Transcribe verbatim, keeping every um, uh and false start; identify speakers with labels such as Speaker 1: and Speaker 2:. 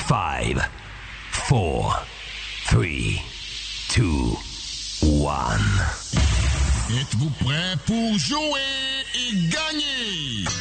Speaker 1: five, four, three, two, one.
Speaker 2: Êtes-vous prêts pour jouer et gagner?